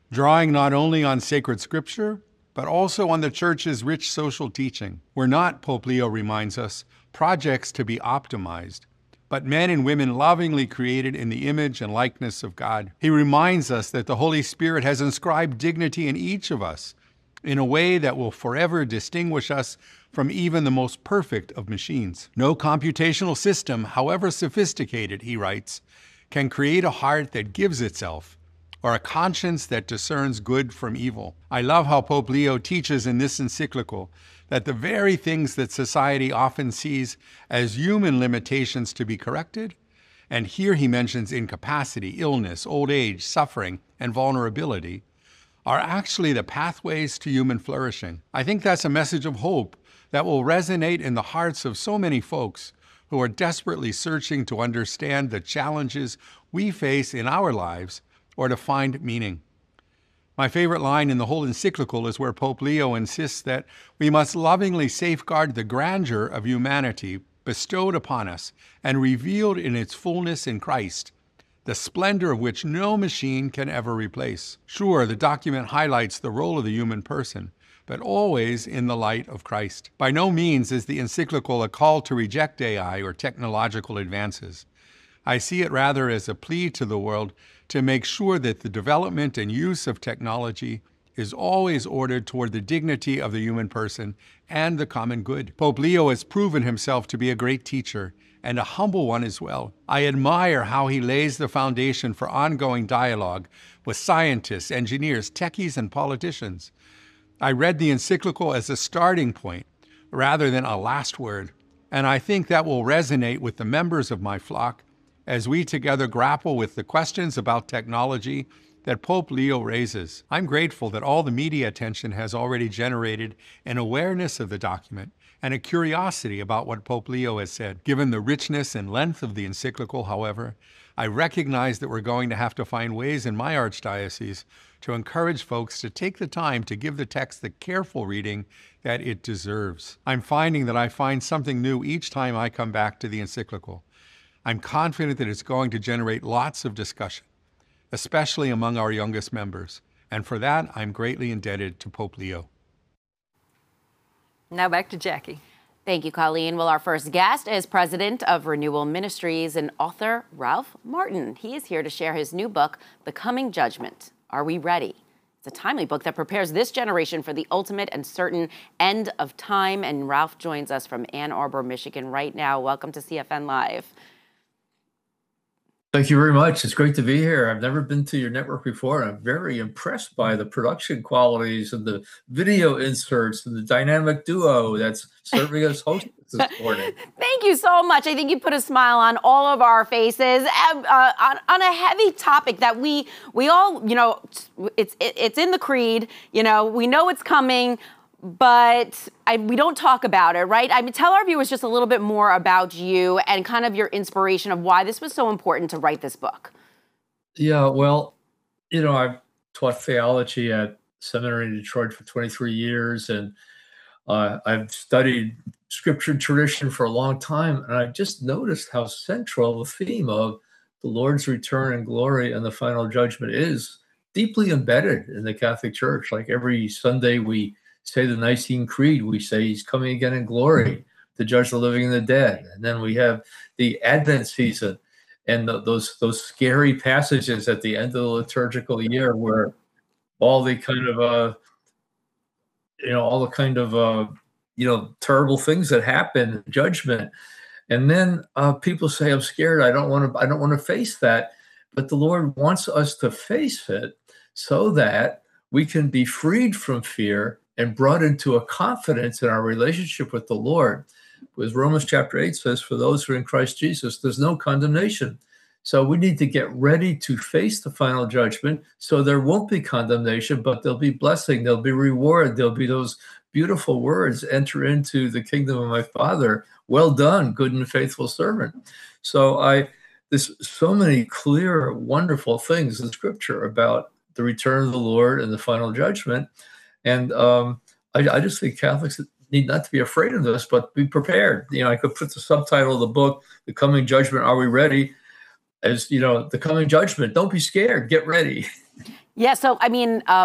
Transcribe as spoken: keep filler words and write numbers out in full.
drawing not only on sacred scripture, but also on the Church's rich social teaching. We're not, Pope Leo reminds us, projects to be optimized, but men and women lovingly created in the image and likeness of God. He reminds us that the Holy Spirit has inscribed dignity in each of us in a way that will forever distinguish us from even the most perfect of machines. No computational system, however sophisticated, he writes, can create a heart that gives itself or a conscience that discerns good from evil. I love how Pope Leo teaches in this encyclical that the very things that society often sees as human limitations to be corrected, and here he mentions incapacity, illness, old age, suffering, and vulnerability, are actually the pathways to human flourishing. I think that's a message of hope that will resonate in the hearts of so many folks who are desperately searching to understand the challenges we face in our lives or to find meaning. My favorite line in the whole encyclical is where Pope Leo insists that we must lovingly safeguard the grandeur of humanity bestowed upon us and revealed in its fullness in Christ, the splendor of which no machine can ever replace. Sure, the document highlights the role of the human person, but always in the light of Christ. By no means is the encyclical a call to reject A I or technological advances. I see it rather as a plea to the world to make sure that the development and use of technology is always ordered toward the dignity of the human person and the common good. Pope Leo has proven himself to be a great teacher and a humble one as well. I admire how he lays the foundation for ongoing dialogue with scientists, engineers, techies, and politicians. I read the encyclical as a starting point rather than a last word, and I think that will resonate with the members of my flock as we together grapple with the questions about technology that Pope Leo raises. I'm grateful that all the media attention has already generated an awareness of the document and a curiosity about what Pope Leo has said. Given the richness and length of the encyclical, however, I recognize that we're going to have to find ways in my archdiocese to encourage folks to take the time to give the text the careful reading that it deserves. I'm finding that I find something new each time I come back to the encyclical. I'm confident that it's going to generate lots of discussion, especially among our youngest members. And for that, I'm greatly indebted to Pope Leo. Now back to Jackie. Thank you, Colleen. Well, our first guest is president of Renewal Ministries and author Ralph Martin. He is here to share his new book, The Coming Judgment. Are we ready? It's a timely book that prepares this generation for the ultimate and certain end of time. And Ralph joins us from Ann Arbor, Michigan right now. Welcome to C F N Live. Thank you very much. It's great to be here. I've never been to your network before, and I'm very impressed by the production qualities and the video inserts and the dynamic duo that's serving as hosts this morning. Thank you so much. I think you put a smile on all of our faces uh, on, on a heavy topic that we we all, you know, it's it, it's in the creed. You know, we know it's coming, but I, we don't talk about it, right? I mean, tell our viewers just a little bit more about you and kind of your inspiration of why this was so important to write this book. Yeah, well, you know, I've taught theology at seminary in Detroit for twenty-three years, and uh, I've studied scripture and tradition for a long time, and I just noticed how central the theme of the Lord's return and glory and the final judgment is deeply embedded in the Catholic Church. Like every Sunday we say the Nicene Creed, we say he's coming again in glory to judge the living and the dead. And then we have the Advent season and the, those those scary passages at the end of the liturgical year where all the kind of, uh, you know, all the kind of, uh, you know, terrible things that happen, judgment. And then uh, people say, I'm scared. I don't want to, I don't want to face that. But the Lord wants us to face it so that we can be freed from fear and brought into a confidence in our relationship with the Lord. Because Romans chapter eight says, for those who are in Christ Jesus, there's no condemnation. So we need to get ready to face the final judgment so there won't be condemnation, but there'll be blessing, there'll be reward, there'll be those beautiful words, enter into the kingdom of my Father. Well done, good and faithful servant. So I, there's so many clear, wonderful things in Scripture about the return of the Lord and the final judgment. And um, I, I just think Catholics need not to be afraid of this, but be prepared. You know, I could put the subtitle of the book, The Coming Judgment, Are We Ready? As, you know, the coming judgment. Don't be scared. Get ready. Yeah. So, I mean, uh,